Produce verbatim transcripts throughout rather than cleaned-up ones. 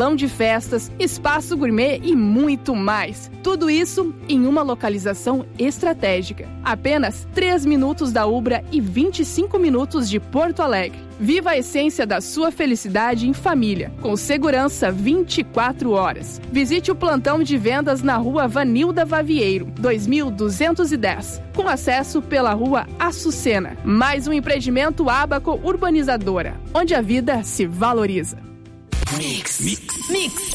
salão de festas, espaço gourmet e muito mais. Tudo isso em uma localização estratégica. Apenas três minutos da Ubra e vinte e cinco minutos de Porto Alegre. Viva a essência da sua felicidade em família, com segurança vinte e quatro horas. Visite o plantão de vendas na rua Vanilda Vavieiro, dois mil duzentos e dez, com acesso pela rua Açucena. Mais um empreendimento Abaco Urbanizadora, onde a vida se valoriza. Mix. Mix. Mix.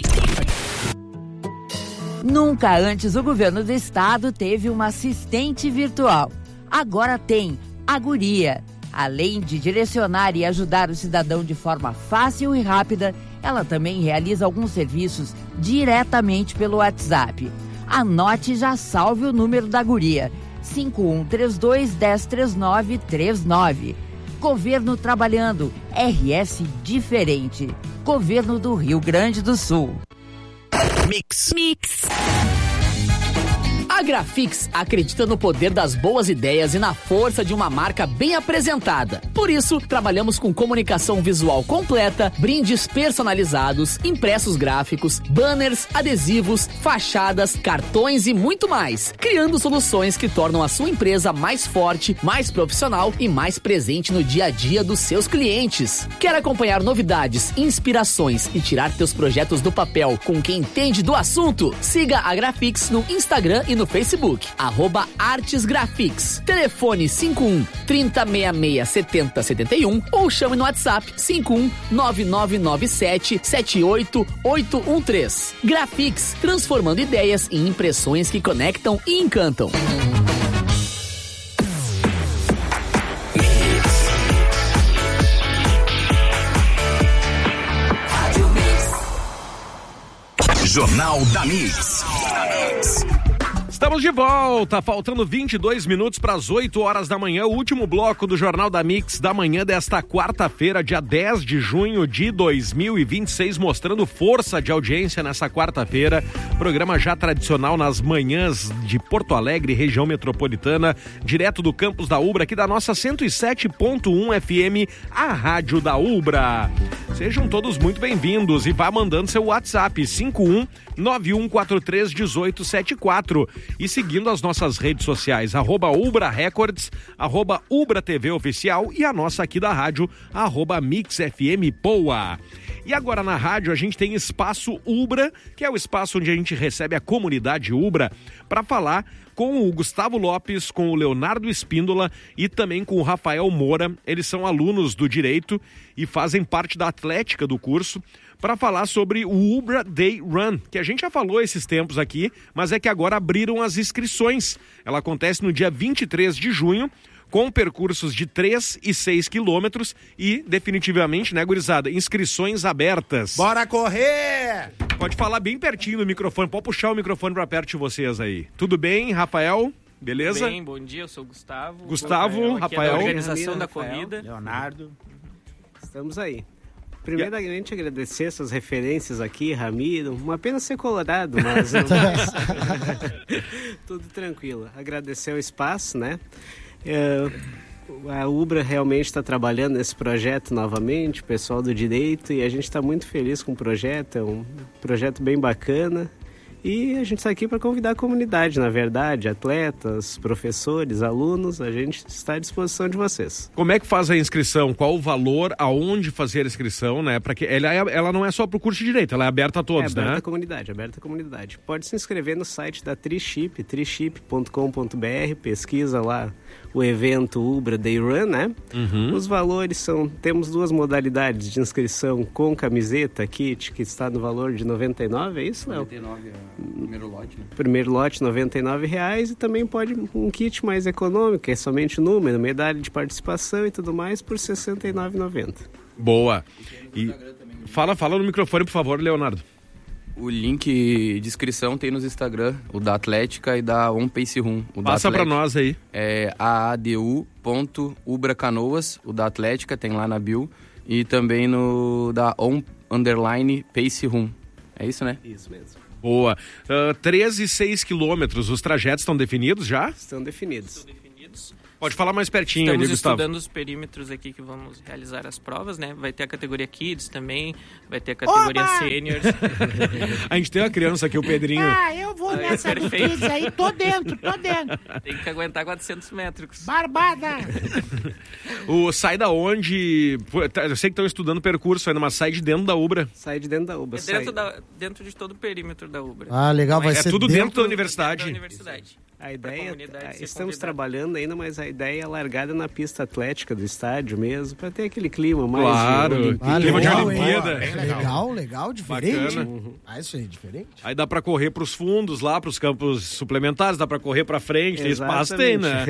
Nunca antes o governo do estado teve uma assistente virtual. Agora tem a Guria. Além de direcionar e ajudar o cidadão de forma fácil e rápida, ela também realiza alguns serviços diretamente pelo WhatsApp. Anote e já salve o número da Guria, cinco um três dois, um zero três nove três nove. Governo trabalhando, R S diferente. Governo do Rio Grande do Sul. Mix. Mix. A Grafix acredita no poder das boas ideias e na força de uma marca bem apresentada. Por isso, trabalhamos com comunicação visual completa, brindes personalizados, impressos gráficos, banners, adesivos, fachadas, cartões e muito mais, criando soluções que tornam a sua empresa mais forte, mais profissional e mais presente no dia a dia dos seus clientes. Quer acompanhar novidades, inspirações e tirar teus projetos do papel com quem entende do assunto? Siga a Grafix no Instagram e no Facebook, arroba Artes Grafix. Telefone cinco um, trinta, sessenta e seis, setenta, setenta e um ou chame no WhatsApp cinco um nove nove nove sete, sete oito oito um três. Grafix, transformando ideias em impressões que conectam e encantam. Jornal da Mix. Estamos de volta, faltando vinte e dois minutos para as oito horas da manhã, o último bloco do Jornal da Mix da manhã desta quarta-feira, dia dez de junho de dois mil e vinte e seis, mostrando força de audiência nessa quarta-feira, programa já tradicional nas manhãs de Porto Alegre, região metropolitana, direto do campus da Ubra, aqui da nossa cento e sete ponto um F M, a rádio da Ubra. Sejam todos muito bem-vindos e vá mandando seu WhatsApp, cinco um nove um quatro três um oito sete quatro. E seguindo as nossas redes sociais, arroba Ubra Records, arroba Ubra T V Oficial e a nossa aqui da rádio, arroba Mix F M Poa. E agora na rádio a gente tem Espaço Ubra, que é o espaço onde a gente recebe a comunidade Ubra para falar com o Gustavo Lopes, com o Leonardo Espíndola e também com o Rafael Moura. Eles são alunos do Direito e fazem parte da atlética do curso, para falar sobre o Ubra Day Run, que a gente já falou esses tempos aqui, mas é que agora abriram as inscrições. Ela acontece no dia vinte e três de junho, com percursos de três e seis quilômetros e, definitivamente, né, gurizada, inscrições abertas. Bora correr! Pode falar bem pertinho do microfone, pode puxar o microfone para perto de vocês aí. Tudo bem, Rafael? Beleza? Tudo bem, bom dia, eu sou o Gustavo. Gustavo, Rafael. Da organização Ramiro, da Rafael, corrida. Leonardo. Estamos aí. Primeiramente, agradecer essas referências aqui, Ramiro. Uma pena ser colorado, mas não tudo tranquilo. Agradecer o espaço, né? É, a Ubra realmente está trabalhando nesse projeto novamente, o pessoal do Direito, e a gente está muito feliz com o projeto. É um projeto bem bacana. E a gente está aqui para convidar a comunidade, na verdade, atletas, professores, alunos, a gente está à disposição de vocês. Como é que faz a inscrição? Qual o valor? Aonde fazer a inscrição, né? Para que ela, ela não é só para o curso de Direito, ela é aberta a todos, né? É aberta à comunidade, aberta à comunidade. Pode se inscrever no site da Triship, triship ponto com ponto b r, pesquisa lá o evento Ubra Day Run, né? Uhum. Os valores são, temos duas modalidades de inscrição com camiseta, kit, que está no valor de noventa e nove, é isso, Léo? noventa e nove é o primeiro lote, né? Primeiro lote, noventa e nove reais, e também pode um kit mais econômico, que é somente número, medalha de participação e tudo mais, por sessenta e nove reais e noventa centavos. Boa. E fala, fala no microfone, por favor, Leonardo. O link de inscrição tem nos Instagram, o da Atlética e da On Pace Room. O Passa da para nós aí. É a d u ponto ubra canoas, o da Atlética tem lá na bio, e também no da On Underline Pace Room. É isso, né? Isso mesmo. Boa. Uh, treze e seis quilômetros, os trajetos estão definidos já? Estão definidos. Estão definidos. Pode falar mais pertinho Estamos ali, Gustavo. estudando os perímetros aqui que vamos realizar as provas, né? Vai ter a categoria Kids também, vai ter a categoria Oba! Seniors. A gente tem uma criança aqui, o Pedrinho. Ah, eu vou nessa do Kids aí, tô dentro, tô dentro. Tem que aguentar quatrocentos metros. Barbada! O sai da onde? Eu sei que estão estudando percurso ainda, mas sai de dentro da Ubra. Sai de dentro da Ubra. É dentro, sai... da, dentro de todo o perímetro da Ubra. Ah, legal, vai É ser tudo dentro, dentro da universidade. Da universidade. A ideia, comunidade ah, ser estamos convidada. trabalhando ainda, mas a ideia é largada na pista atlética do estádio mesmo, para ter aquele clima mais Claro, de Ah, clima de legal, Olimpíada. hein? Legal, legal, diferente. Bacana. Uhum. Ah, isso aí, diferente. Aí dá pra correr pros fundos lá, pros campos suplementares, dá pra correr pra frente, tem espaço, tem, né?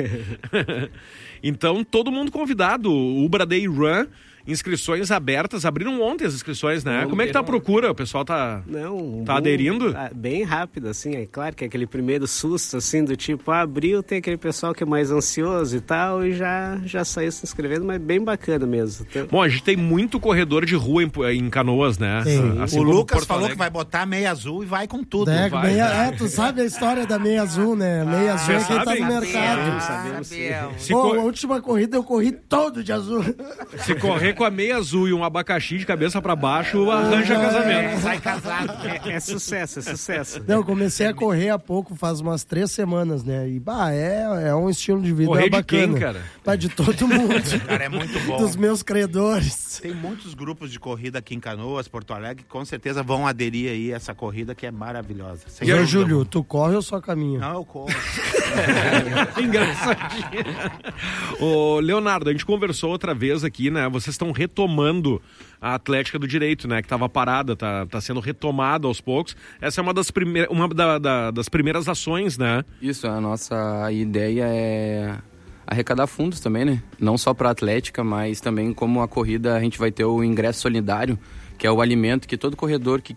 Então, todo mundo convidado. O Ubra Day Run, inscrições abertas. Abriram ontem as inscrições, né? Não, Como é que tá a procura? O pessoal tá, Não, tá bom, aderindo? ah, bem rápido, assim. É claro que é aquele primeiro susto, assim, do tipo, ah, abriu, tem aquele pessoal que é mais ansioso e tal, e já, já saiu se inscrevendo, mas bem bacana mesmo. Então, Bom, a gente tem muito corredor de rua em, em Canoas, né? Tem. Assim O como Lucas Porto falou Alegre. que vai botar meia azul e vai com tudo. É, vai, meia- vai. é, tu sabe a história da meia azul, né? Meia azul é quem tá sabem? no mercado. sabemos, sabemos. Se, Pô, co- a última corrida eu corri todo de azul. se correr com a meia azul e um abacaxi de cabeça pra baixo, arranja casamento. Sai casado. É, é sucesso, é sucesso. Não, eu comecei a correr há pouco, faz umas três semanas, né? E, bah, é, é um estilo de vida Correr de bacana. quem, cara? Bah, de todo mundo. Cara, é muito bom. Dos meus credores. Tem muitos grupos de corrida aqui em Canoas, Porto Alegre, que com certeza vão aderir aí a essa corrida que é maravilhosa. Sem E aí, dúvida Júlio, alguma. tu corre ou só caminha? Não, eu corro. Engraçadinho. Ô, Leonardo, a gente conversou outra vez aqui, né? Vocês estão retomando a Atlética do Direito, né? Que estava parada, tá, tá sendo retomada aos poucos. Essa é uma das, primeir, uma da, da, das primeiras ações, né? Isso, a nossa ideia é arrecadar fundos também, né? Não só para a Atlética, mas também como a corrida a gente vai ter o ingresso solidário, que é o alimento que todo corredor que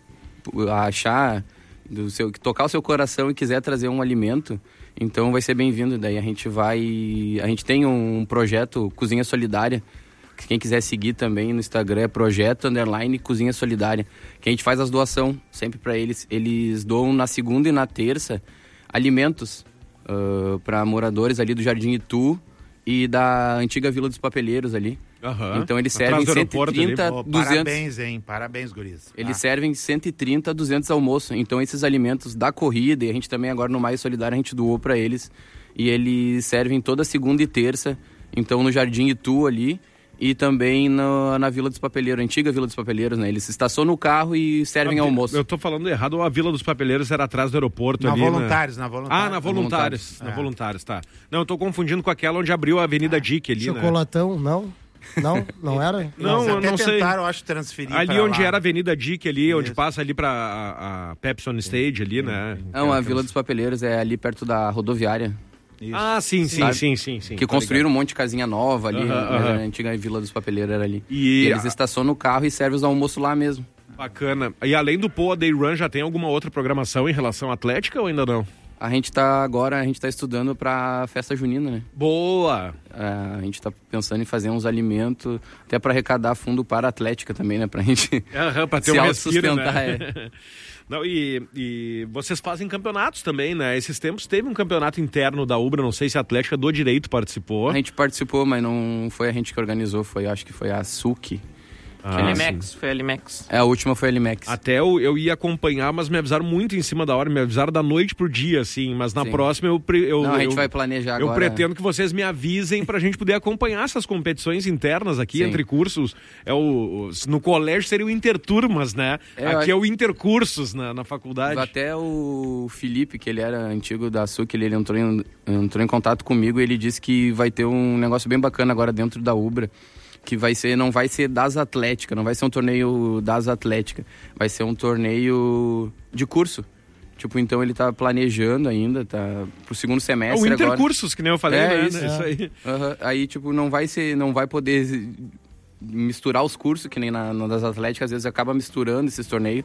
achar, do seu, que tocar o seu coração e quiser trazer um alimento, então vai ser bem-vindo. Daí a gente vai... A gente tem um projeto Cozinha Solidária, que quem quiser seguir também no Instagram é Projeto Underline Cozinha Solidária, que a gente faz as doações sempre para eles. Eles doam na segunda e na terça alimentos uh, para moradores ali do Jardim Itu e da antiga Vila dos Papeleiros ali. Aham. Então eles Atrás servem do aeroporto cento e trinta, Pô, duzentos... Parabéns, hein? Parabéns, guris. Eles Ah. servem cento e trinta, duzentos almoços. Então esses alimentos da corrida, e a gente também agora no Mais Solidário a gente doou para eles. E eles servem toda segunda e terça. Então no Jardim Itu ali e também no, na Vila dos Papeleiros, antiga Vila dos Papeleiros, né? Eles estacionam o carro e servem almoço. Eu tô falando errado, a Vila dos Papeleiros era atrás do aeroporto Na ali, Voluntários, né? na Voluntários. Ah, na Voluntários, na É. Voluntários, tá. Não, eu tô confundindo com aquela onde abriu a Avenida Dick ali, né? Chocolatão, não? Não? Não era? Não, Eles eu até não sei. tentaram, eu acho, transferir Ali pra onde lá. era a Avenida Dick ali, onde Isso. passa ali pra a, a Pepsi on Stage ali, né? Não, a Vila dos Papeleiros é ali perto da rodoviária. Isso. Ah, sim, sim, Sabe? sim, sim, sim. Que Tá construíram um monte de casinha nova ali, Aham, mas aham. a antiga Vila dos Papeleiros era ali. E- E, eles estacionam o carro e servem os almoços lá mesmo. ligado? Bacana. E além do Poa Day Run, já tem alguma outra programação em relação à Atlética ou ainda não? A gente tá agora, a gente tá estudando pra festa junina, né? Boa! É, a gente tá pensando em fazer uns alimentos, até pra arrecadar fundo para a Atlética também, né? Pra gente Aham, pra ter se um respiro, autossustentar, né? é. Não, e, e vocês fazem campeonatos também, né? Esses tempos teve um campeonato interno da Ubra, não sei se a Atlética do Direito participou. A gente participou, mas não foi a gente que organizou, foi, acho que foi a Suki. Ah, Limex, sim. foi a Limex. É, a última foi a Limex. Até eu, eu ia acompanhar, mas me avisaram muito em cima da hora, me avisaram da noite pro dia, assim, mas na Sim. próxima eu... pre- eu Não, a gente eu, vai planejar eu agora. pretendo que vocês me avisem pra gente poder acompanhar essas competições internas aqui, Sim. entre cursos. É o, o- no colégio seria o Interturmas, né? É, aqui eu- é o Intercursos na, na faculdade. Até o Felipe, que ele era antigo da Suki, ele, ele entrou, em, entrou em contato comigo e ele disse que vai ter um negócio bem bacana agora dentro da Ubra, que vai ser, não vai ser das Atlética, não vai ser um torneio das Atlética, vai ser um torneio de curso. Tipo, então ele tá planejando ainda, tá pro segundo É semestre o agora. Intercursos, que nem eu falei, É, né? isso. Isso aí. Aham. Aí, tipo, não vai ser, não vai poder misturar os cursos, que nem na, na das Atléticas, às vezes acaba misturando esses torneios.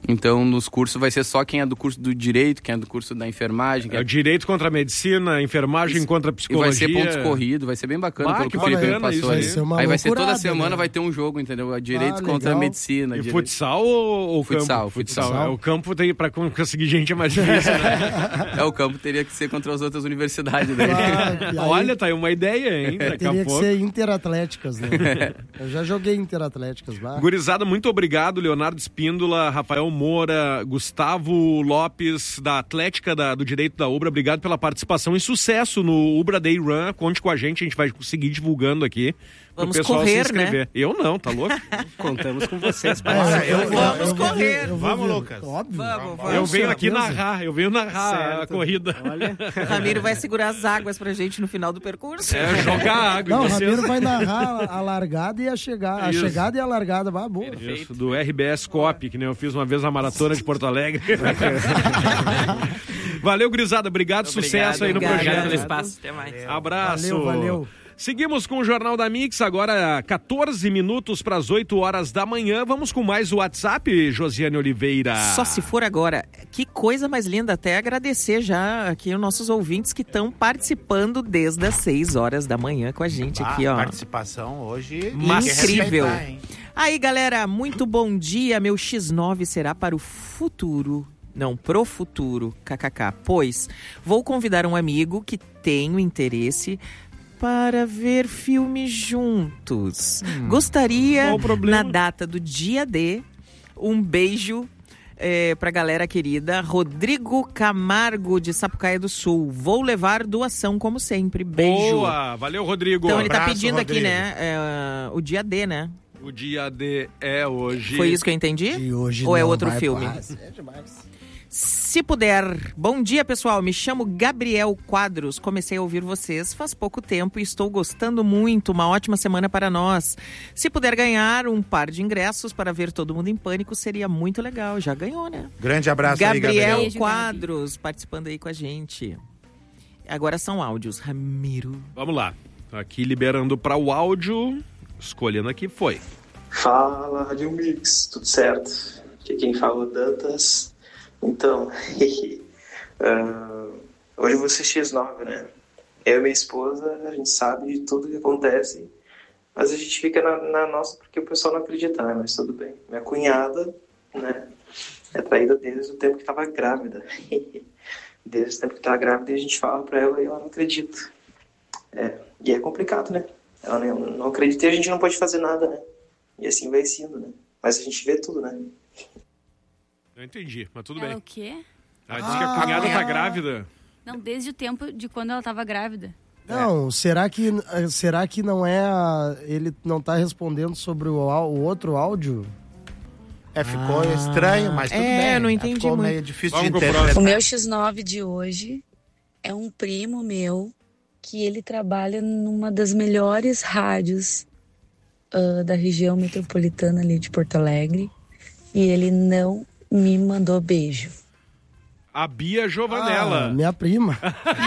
Então, nos cursos vai ser só quem é do curso do direito, quem é do curso da enfermagem. É é... o direito contra a medicina, enfermagem isso. contra a psicologia. E vai ser pontos corridos, vai ser bem bacana, bah, pelo que o Felipe me passou aí. Vai aí vai ser toda semana, né? Vai ter um jogo, entendeu? Direito ah, contra a medicina. E direito... futsal ou, ou futsal, campo? Futsal, futsal. É, o campo tem, pra conseguir gente é mais difícil, né? É, o campo teria que ser contra as outras universidades. Daí. Ah, olha, tá aí uma ideia, hein? Daqui teria a que pouco. ser interatléticas, né? Eu já joguei interatléticas. Bah. Gurizada, muito obrigado, Leonardo Espíndola, Rafael Moura, Gustavo Lopes, da Atlética da, do Direito da Ubra, obrigado pela participação e sucesso no Ubra Day Run. Conte com a gente, a gente vai conseguir divulgando aqui. Vamos o pessoal correr, se inscrever. Né? Eu não, tá louco? Contamos com vocês. É, eu, eu, vamos eu, eu correr. Eu vamos, Lucas. Óbvio. Vamos, vamos. Eu venho aqui narrar, eu venho narrar certo. a corrida. Olha, o Ramiro vai segurar as águas pra gente no final do percurso. É, jogar água. Não, o vocês... Ramiro vai narrar a largada e a chegada. A Isso. chegada e a largada, vai boa. Isso, do R B S Cop, que nem eu fiz uma vez na maratona de Porto Alegre. Valeu, gurizada. Obrigado, obrigado sucesso aí no obrigado, projeto. Obrigado pelo espaço. Até mais. Valeu. Abraço. Valeu, valeu. Seguimos com o Jornal da Mix, agora quatorze minutos para as oito horas da manhã. Vamos com mais o WhatsApp, Josiane Oliveira. Só se for agora. Que coisa mais linda. Até agradecer já aqui os nossos ouvintes que estão participando desde as seis horas da manhã com a gente ah, aqui, ó. Participação hoje incrível. Aí, galera, muito bom dia. Meu X nove será para o futuro. Não, pro futuro, kkk. Pois vou convidar um amigo que tem o interesse para ver filmes juntos. Hum, Gostaria, na data do dia D, um beijo é, pra galera querida. Rodrigo Camargo, de Sapucaia do Sul. Vou levar doação, como sempre. Beijo. Boa, valeu, Rodrigo. Então ele Abraço, tá pedindo Rodrigo. aqui, né, é, o dia D, né? O dia D é hoje. Foi isso que eu entendi? E hoje Ou é não, outro vai filme? paz, é demais. Se puder. Bom dia, pessoal. Me chamo Gabriel Quadros. Comecei a ouvir vocês faz pouco tempo e estou gostando muito. Uma ótima semana para nós. Se puder ganhar um par de ingressos para ver Todo Mundo em Pânico, seria muito legal. Já ganhou, né? Grande abraço Gabriel aí, Gabriel. Beijo, Quadros, Gabi. Participando aí com a gente. Agora são áudios. Ramiro. Vamos lá. Aqui liberando para o áudio. Escolhendo aqui foi. Fala, Rádio Mix. Tudo certo? Aqui quem fala é Dantas. Então, uh, hoje eu vou ser X nove, né? Eu e minha esposa, a gente sabe de tudo que acontece, mas a gente fica na, na nossa porque o pessoal não acredita, né? Mas tudo bem. Minha cunhada, né? É traída desde o tempo que estava grávida. Desde o tempo que estava grávida e a gente fala pra ela e ela não acredita. É, e é complicado, né? Ela não, não acredita e a gente não pode fazer nada, né? E assim vai sendo, né? Mas a gente vê tudo, né? Eu entendi, mas tudo ela bem. O quê? Ela disse que a cunhada ela... tá grávida. Não, desde o tempo de quando ela tava grávida. Não, é. será, que, será que não é... A, ele não tá respondendo sobre o, o outro áudio? É, ficou ah, estranho, mas tudo é, bem. É, não entendi ficou muito. Meio difícil Vamos de entender. O meu X nove de hoje é um primo meu que ele trabalha numa das melhores rádios uh, da região metropolitana ali de Porto Alegre. E ele não me mandou beijo. A Bia Giovanella. Ah, minha prima.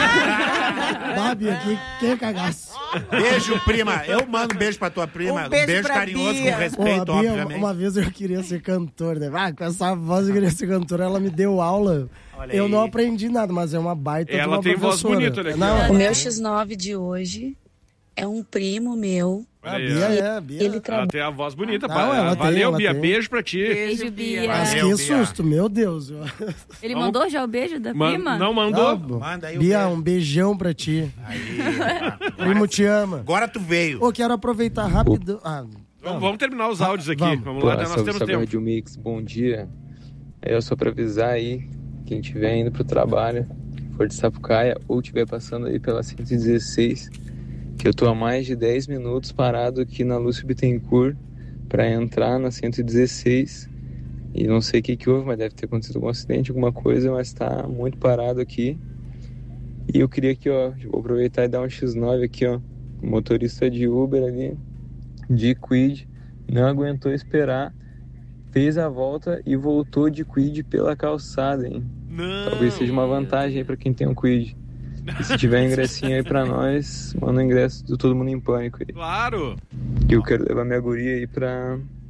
Bah, Bia, que, quem cagasse? Beijo, prima. Eu mando um beijo pra tua prima. Um beijo, um beijo carinhoso, Bia. com respeito, Pô, a Bia, obviamente. Uma vez eu queria ser cantor, né? Ah, com essa voz eu queria ser cantor. Ela me deu aula. Olha eu aí. não aprendi nada, mas é uma baita Ela de uma tem voz professora. bonita, olha aqui. Não, O meu X nove de hoje é um primo meu. A Bia é, a Bia. Ele trabalha. Ela tem a voz bonita, Não, pá. ela Valeu, tem, ela Bia. tem. Beijo pra ti. Beijo, Bia. Mas Valeu, que Bia. susto, meu Deus. Ele Vamos... mandou já o beijo da Man... prima? Não mandou? Não, Manda aí o Bia, beijo. um beijão pra ti. Aí, Primo te ama. agora tu veio. Ô, quero aproveitar rápido. Ah, Vamos, vamos terminar os áudios aqui. Vamos. Vamos lá, nós salve, temos salve, tempo. Rádio Mix, bom dia. É só pra avisar aí, quem estiver indo pro trabalho, for de Sapucaia ou estiver passando aí pela cento e dezesseis, que eu tô há mais de dez minutos parado aqui na Lúcio Bittencourt pra entrar na cento e dezesseis e não sei o que que houve, mas deve ter acontecido algum acidente, alguma coisa, mas tá muito parado aqui. E eu queria aqui, ó, vou aproveitar e dar um X nove aqui, ó, o motorista de Uber ali, de Quid, não aguentou esperar, fez a volta e voltou de Quid pela calçada, hein? Não. Talvez seja uma vantagem aí pra quem tem um Quid. E se tiver ingressinho aí pra nós, manda o ingresso do Todo Mundo em Pânico aí. Claro. Que eu quero levar minha guria aí pra,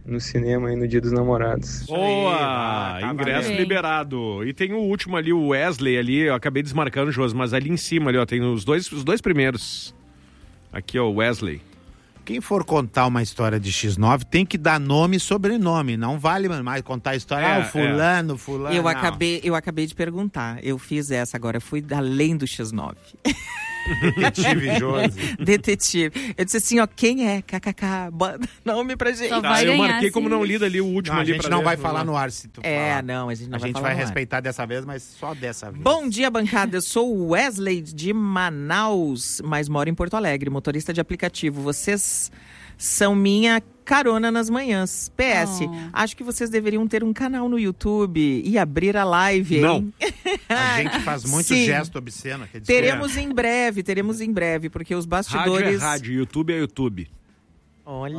no cinema aí no Dia dos Namorados. Boa! Ah, tá Ingresso valendo. liberado. E tem o último ali, o Wesley ali, eu acabei desmarcando, Josi, mas ali em cima ali, ó, tem os dois, os dois primeiros. Aqui, ó, o Wesley. Quem for contar uma história de xis nove tem que dar nome e sobrenome. Não vale mais contar a história. É, ah, o fulano, fulano. Eu não. acabei, eu acabei de perguntar. Eu fiz essa agora, eu fui além do xis nove. Detetive Josi. Detetive. Eu disse assim, ó, quem é? K K K, bota nome pra gente. Só Tá, vai eu ganhar, marquei como sim. não lida ali o último Não, a ali gente pra não ler. vai falar no ar se tu É, falar. não, a gente não A vai gente falar vai no ar. respeitar dessa vez, mas só dessa vez. Bom dia, bancada. Eu sou o Wesley de Manaus, mas moro em Porto Alegre, motorista de aplicativo. Vocês são minha carona nas manhãs. P S, Oh. acho que vocês deveriam ter um canal no YouTube e abrir a live, hein? Não. A gente faz muito Sim. gesto obsceno. Quer dizer, Teremos em breve, teremos em breve, porque os Rádio bastidores... é rádio, YouTube é YouTube. Olha.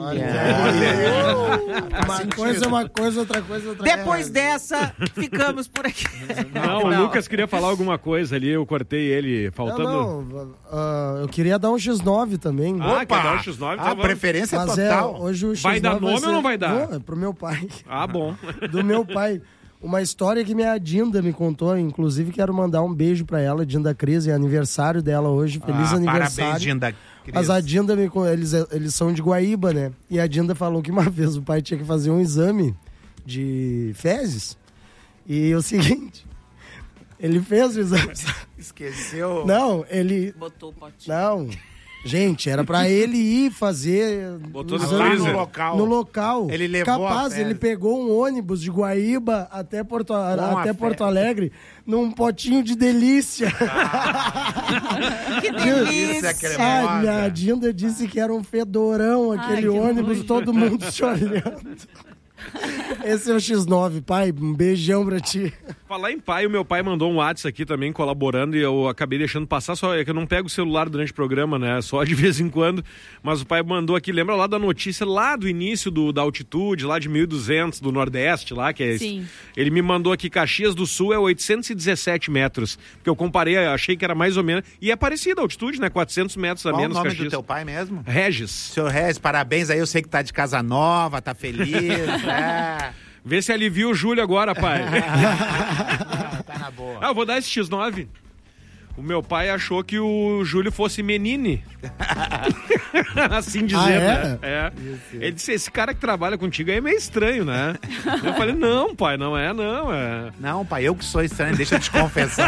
Uma coisa é uma coisa, outra coisa é outra coisa. Depois dessa, ficamos por aqui. Não, o Lucas queria falar alguma coisa ali, eu cortei ele, faltando... Não, não, ah, eu queria dar um xis nove também. Ah, Opa! quer dar o xis nove? Então A vamos. preferência Mas total. é, hoje o xis nove Vai dar nome ser- ou não vai dar? Vou, é pro meu pai. Ah, bom. Do meu pai. Uma história que minha Dinda me contou, inclusive quero mandar um beijo pra ela, Dinda Cris, é aniversário dela hoje, feliz Ah, aniversário. Parabéns, Dinda Cris. Mas a Dinda, me, con- eles, eles são de Guaíba, né? E a Dinda falou que uma vez o pai tinha que fazer um exame de fezes. E o seguinte, ele fez o exame. Esqueceu. Não, ele... Botou o potinho. Não, gente, era pra ele ir fazer Botou o no exame freezer. no local. no local. Ele levou a Capaz, fezes. ele pegou um ônibus de Guaíba até Porto, a até fezes. Porto Alegre num potinho de delícia. Que Delícia cremosa. Ai, minha Dinda disse que era um fedorão aquele que ônibus, nojo. todo mundo se olhando. Esse é o xis nove, pai. Um beijão pra ti. Falar em pai, o meu pai mandou um WhatsApp aqui também, colaborando, e eu acabei deixando passar, só é que eu não pego o celular durante o programa, né, só de vez em quando, mas o pai mandou aqui, lembra lá da notícia, lá do início do, da altitude, lá de mil e duzentos, do Nordeste, lá, que é Sim. ele me mandou aqui, Caxias do Sul é oitocentos e dezessete metros, porque eu comparei, achei que era mais ou menos, e é parecida a altitude, né, quatrocentos metros a Qual o menos, nome Caxias. do teu pai mesmo? Regis. Seu Regis, parabéns aí. Eu sei que tá de casa nova, tá feliz. é. Vê se alivia o Júlio agora, pai. Tá na boa. Ah, eu vou dar esse xis nove. O meu pai achou que o Júlio fosse menine. Assim dizer, Ah, é? né? É. Ele disse, esse cara que trabalha contigo aí é meio estranho, né? Eu falei, não, pai, não é, não. É... Não, pai, eu que sou estranho, deixa eu te confessar.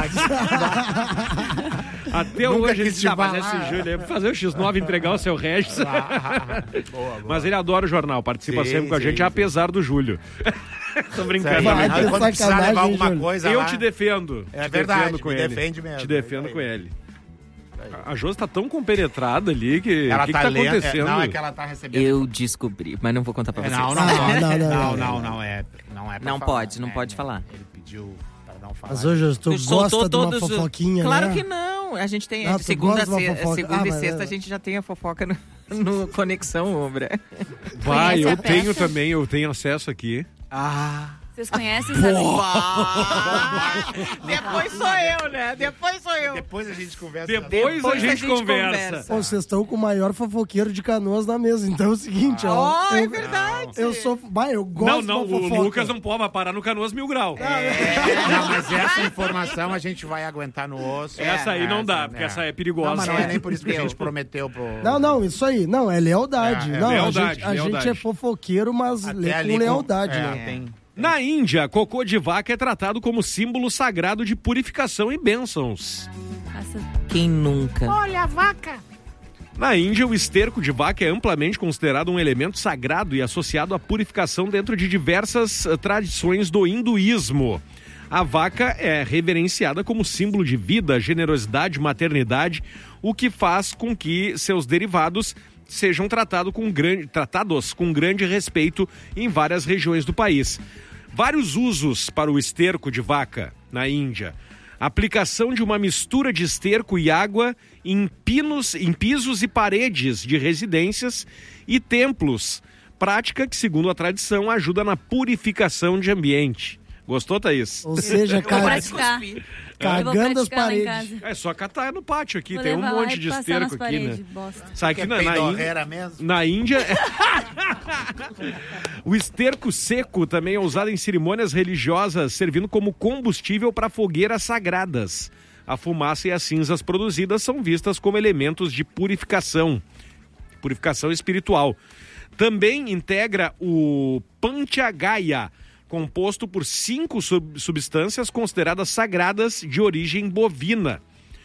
Até Nunca hoje ele quis disse, te ah, mas falar. esse Júlio aí, pra fazer o xis nove e entregar o seu Regis. boa, boa. Mas ele adora o jornal, participa Sim, sempre com a sim, gente, sim. apesar do Júlio. Tô brincando. Vai, Mas que Quando precisar sacanagem, levar alguma Júlio. coisa eu lá, te defendo. É te verdade, defendo com me ele. defende mesmo, Te defendo é com isso aí. ele. A Josi tá tão compenetrada ali que. Ela que, tá que tá lendo. é, acontecendo? não, é que ela tá recebendo. Eu descobri, mas não vou contar pra É, vocês. não, não, Não, pode. não, não, não, não, não, não é. Não, é pra Não falar, pode, não né, pode né? falar. Ele pediu pra não falar. Mas hoje tu Tu soltou gosta de uma todos os- fofoquinha, Claro né? que não. A gente tem Ah, tu segunda, gosta de uma se- fofoca. segunda Ah, e mas sexta é. a gente já tem a fofoca no, no Conexão Umbra. Vai, Conhece eu a tenho peça? também, eu tenho acesso aqui. Ah, Vocês conhecem, sabe? Depois sou eu, né? Depois sou eu. depois a gente conversa. Depois, Depois a gente, conversa. Pô, vocês estão com o maior fofoqueiro de Canoas na mesa. Então é o seguinte, ó. Oh, é eu, verdade. eu sou. Bah, eu gosto Não, não, de uma o fofoca. Lucas não pode parar no Canoas Mil Grau. É, não, mas essa informação a gente vai aguentar no osso. Essa aí não dá, porque é. essa é perigosa. Não, mas não é É. nem por isso que a gente prometeu pro... Não, não, isso aí. Não, é lealdade. É, é não, lealdade, a, gente, a lealdade. gente é fofoqueiro, mas Até lê ali com lealdade, é, né? tem- Na Índia, cocô de vaca é tratado como símbolo sagrado de purificação e bênçãos. Nossa, Quem nunca? Na Índia, o esterco de vaca é amplamente considerado um elemento sagrado e associado à purificação dentro de diversas eh, tradições do hinduísmo. A vaca é reverenciada como símbolo de vida, generosidade, maternidade, o que faz com que seus derivados sejam tratado com grande, tratados com grande respeito em várias regiões do país. Vários usos para o esterco de vaca na Índia. Aplicação de uma mistura de esterco e água em, pinos, em pisos e paredes de residências e templos. Prática que, segundo a tradição, ajuda na purificação de ambiente. Gostou, Thaís? Ou seja, Vou praticar. cagando as praticar lá em paredes. É só catar no pátio aqui, Vou tem um levar lá monte e de passar esterco nas aqui, paredes, né? bosta. Sabe que Que é na, na, peidorreira Ín- mesmo? na Índia... O esterco seco também é usado em cerimônias religiosas, servindo como combustível para fogueiras sagradas. A fumaça e as cinzas produzidas são vistas como elementos de purificação, purificação espiritual. Também integra o Panchagaya, composto por cinco sub- substâncias consideradas sagradas de origem bovina.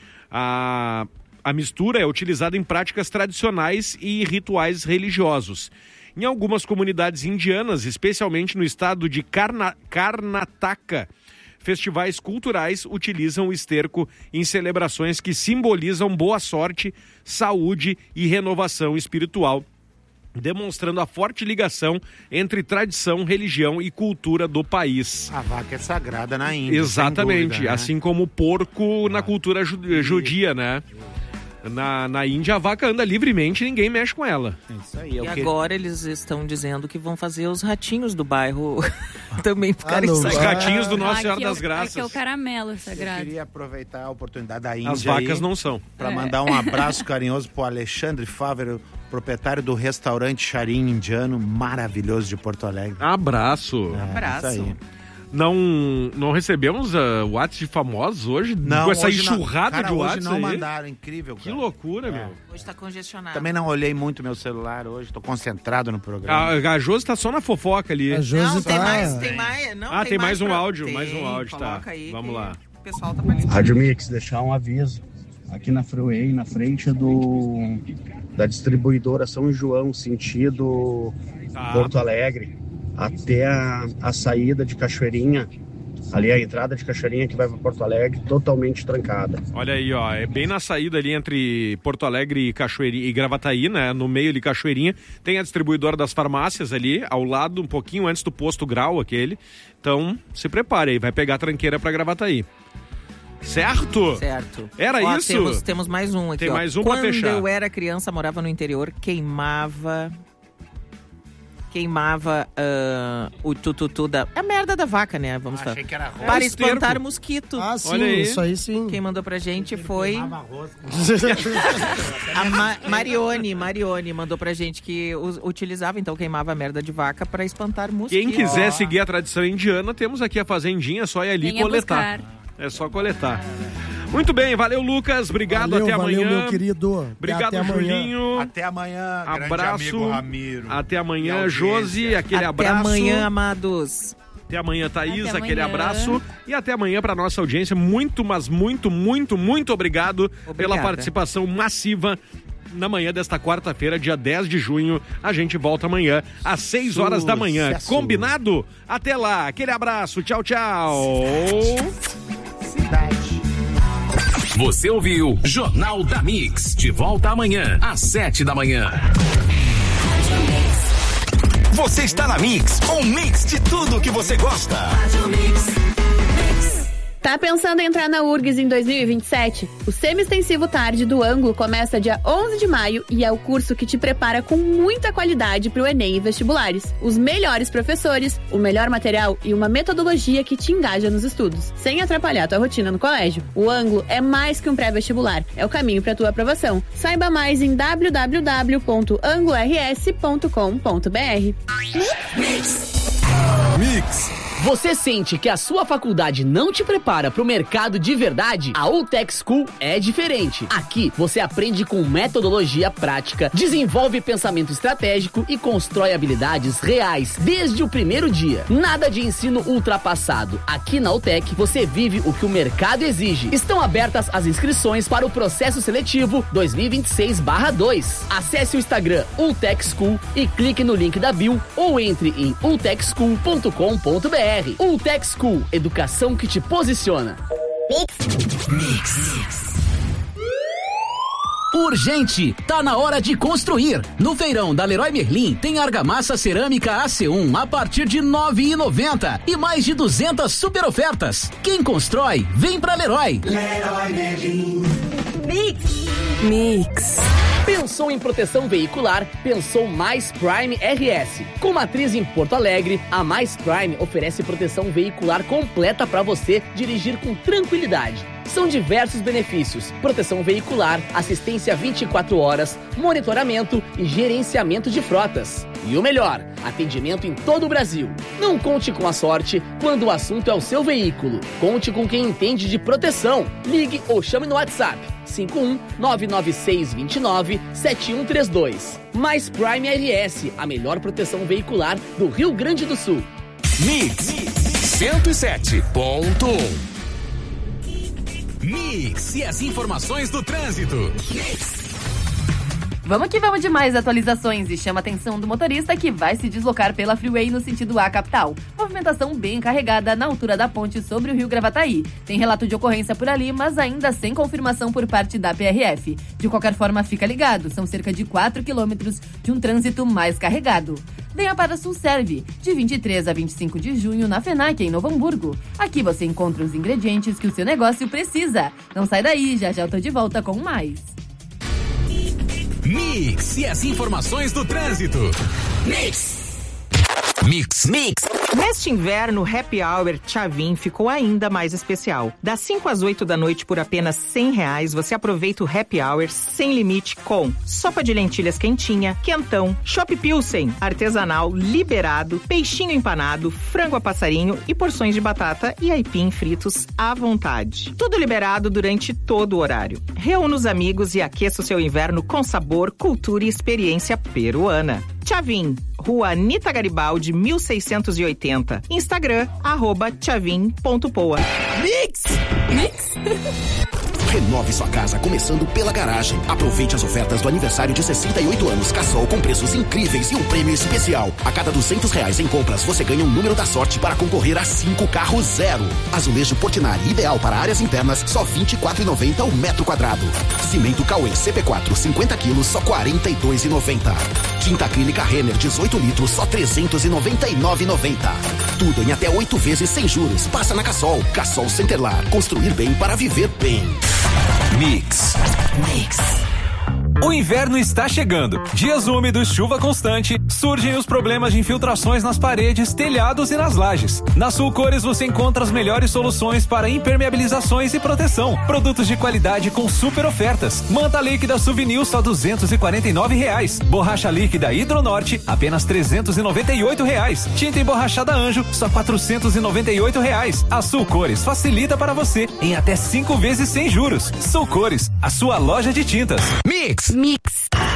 A, a mistura é utilizada em práticas tradicionais e rituais religiosos. Em algumas comunidades indianas, especialmente no estado de Karna, Karnataka, festivais culturais utilizam o esterco em celebrações que simbolizam boa sorte, saúde e renovação espiritual, demonstrando a forte ligação entre tradição, religião e cultura do país. A vaca é sagrada na Índia. Exatamente, sem dúvida, né? assim como o porco na cultura ju- judia, né? Na, na Índia a vaca anda livremente e ninguém mexe com ela. É isso aí. É E o que... agora eles estão dizendo que vão fazer os ratinhos do bairro também ficarem Ah, não. Os sagrados. ratinhos do Nossa Aqui Senhora é o- das Graças. Aqui é o caramelo Eu sagrado. queria aproveitar a oportunidade da Índia As vacas aí não são. para É. mandar um abraço carinhoso pro Alexandre Fávero, proprietário do restaurante Charim Indiano, maravilhoso de Porto Alegre. Abraço. É, Abraço. isso aí. Não, não recebemos uh, WhatsApp de famosos hoje? Não, Com essa hoje não. enxurrada Cara, de hoje WhatsApp não aí? mandaram, incrível, Que cara. loucura, É. meu. Hoje tá congestionado. Também não olhei muito meu celular hoje, tô concentrado no programa. A, a Josi tá só na fofoca ali. A Josi Não, tem tá... mais, tem mais. Não, Ah, tem mais um pra- áudio, Tem, mais um áudio, tá. coloca aí Vamos que lá. O pessoal tá participando. Rádio Mix, deixar um aviso aqui na Freeway, na frente do da distribuidora São João, sentido Tá. Porto Alegre, até a, a saída de Cachoeirinha, ali a entrada de Cachoeirinha que vai para Porto Alegre, totalmente trancada. Olha aí, ó, é bem na saída ali entre Porto Alegre e Cachoeirinha e Gravataí, né? No meio de Cachoeirinha, tem a distribuidora das farmácias ali, ao lado, um pouquinho antes do posto Grau, aquele. Então, se prepare aí, vai pegar a tranqueira pra Gravataí. Certo? Certo. Era Ó, isso? Temos, temos mais um aqui, Tem ó. mais um pra Quando fechar. eu era criança, morava no interior, queimava... Queimava ah, o tututu da... É a merda da vaca, né? Vamos Ah, falar. achei que era rosa. Para É o esterco. espantar mosquito. Ah, sim, Olha aí. isso aí sim. Quem mandou pra gente foi Arroz. a Ma Marione. Marione mandou pra gente que us- utilizava, então queimava a merda de vaca pra espantar mosquito. Quem quiser seguir a tradição indiana, temos aqui a fazendinha, é só ir ali Venha coletar. buscar. É só coletar. Muito bem, valeu, Lucas. Obrigado, Valeu, até valeu, amanhã. meu querido. Obrigado, Até amanhã. Julinho. Até amanhã, grande Abraço. amigo Ramiro. Até E amanhã, audiência. Josi. Aquele Até abraço. amanhã, amados. Até amanhã, Thaís. Até aquele amanhã. abraço. E até amanhã para nossa audiência. Muito, mas muito, muito, muito obrigado pela Obrigada. participação massiva. Na manhã desta quarta-feira, dia dez de junho, a gente volta amanhã às seis horas da manhã. Sucesso. Combinado? Até lá. Aquele abraço. Tchau, tchau. Cidade. Você ouviu Jornal da Mix. De volta amanhã, às sete da manhã. Você está na Mix, um mix de tudo que você gosta. Tá pensando em entrar na U R G S em dois mil e vinte e sete? O Semi-Extensivo Tarde do Ângulo começa dia onze de maio e é o curso que te prepara com muita qualidade para o Enem e vestibulares. Os melhores professores, o melhor material e uma metodologia que te engaja nos estudos, sem atrapalhar tua rotina no colégio. O Ângulo é mais que um pré-vestibular, é o caminho para tua aprovação. Saiba mais em w w w ponto anglo r s ponto com ponto b r. Mix. Você sente que a sua faculdade não te prepara para o mercado de verdade? A UTech School é diferente. Aqui você aprende com metodologia prática, desenvolve pensamento estratégico e constrói habilidades reais desde o primeiro dia. Nada de ensino ultrapassado. Aqui na UTech você vive o que o mercado exige. Estão abertas as inscrições para o processo seletivo dois mil e vinte e seis barra dois. Acesse o Instagram UTech School e clique no link da bio ou entre em u tech school ponto com ponto b r. UTech School, educação que te posiciona. Mix. Mix. Urgente! Tá na hora de construir. No feirão da Leroy Merlin tem argamassa cerâmica A C um a partir de nove reais e noventa centavos e mais de duzentas super ofertas. Quem constrói, vem pra Leroy. Leroy Merlin. Mix. Mix. Pensou em proteção veicular? Pensou Mais Prime R S. Com matriz em Porto Alegre, a Mais Prime oferece proteção veicular completa para você dirigir com tranquilidade. São diversos benefícios: proteção veicular, assistência vinte e quatro horas, monitoramento e gerenciamento de frotas. E o melhor, atendimento em todo o Brasil. Não conte com a sorte quando o assunto é o seu veículo. Conte com quem entende de proteção. Ligue ou chame no WhatsApp cinco um nove nove seis dois nove sete um três dois. Mais Prime R S, a melhor proteção veicular do Rio Grande do Sul. Mix cento e sete ponto um. Mix e as informações do trânsito. Mix. Vamos que vamos de mais atualizações e chama a atenção do motorista que vai se deslocar pela Freeway no sentido A capital. Movimentação bem carregada na altura da ponte sobre o Rio Gravataí. Tem relato de ocorrência por ali, mas ainda sem confirmação por parte da P R F. De qualquer forma, fica ligado, são cerca de quatro quilômetros de um trânsito mais carregado. Venha para a Sulserve, de vinte e três a vinte e cinco de junho, na FENAC, em Novo Hamburgo. Aqui você encontra os ingredientes que o seu negócio precisa. Não sai daí, já já eu tô de volta com mais. Mix e as informações do trânsito. Mix. Mix. Mix. Neste inverno, o Happy Hour Tchavin ficou ainda mais especial. Das cinco às oito da noite, por apenas cem reais, você aproveita o Happy Hour sem limite com sopa de lentilhas quentinha, quentão, chopp pilsen, artesanal, liberado, peixinho empanado, frango a passarinho e porções de batata e aipim fritos à vontade. Tudo liberado durante todo o horário. Reúna os amigos e aqueça o seu inverno com sabor, cultura e experiência peruana. Tchavin, Rua Anita Garibaldi, mil seiscentos e oitenta. Instagram, arroba tchavin ponto poa. Mix! Mix! Renove sua casa começando pela garagem. Aproveite as ofertas do aniversário de sessenta e oito anos Cassol com preços incríveis e um prêmio especial. A cada duzentos reais em compras, você ganha um número da sorte para concorrer a cinco carros zero. Azulejo Portinari, ideal para áreas internas, só vinte e quatro reais e noventa centavos o metro quadrado. Cimento Cauê C P quatro, cinquenta quilos, só quarenta e dois reais e noventa centavos. Tinta acrílica Renner, dezoito litros, só trezentos e noventa e nove reais e noventa centavos. Tudo em até oito vezes sem juros. Passa na Cassol. Cassol Centerlar. Construir bem para viver bem. Mix. Mix. O inverno está chegando. Dias úmidos, chuva constante, surgem os problemas de infiltrações nas paredes, telhados e nas lajes. Na Sulcores você encontra as melhores soluções para impermeabilizações e proteção. Produtos de qualidade com super ofertas. Manta líquida Souvenir só duzentos e quarenta e nove reais. Borracha líquida Hidronorte apenas trezentos e noventa e oito reais. Tinta emborrachada Anjo só quatrocentos e noventa e oito reais. A Sulcores facilita para você em até cinco vezes sem juros. Sulcores, a sua loja de tintas. Mix. Mix.